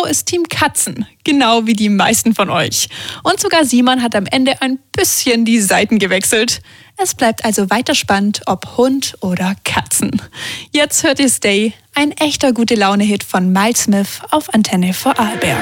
ist Team Katzen, genau wie die meisten von euch. Und sogar Simon hat am Ende ein bisschen die Seiten gewechselt. Es bleibt also weiter spannend, ob Hund oder Katzen. Jetzt hört ihr Stay, ein echter Gute-Laune-Hit von Miles Smith auf Antenne Vorarlberg.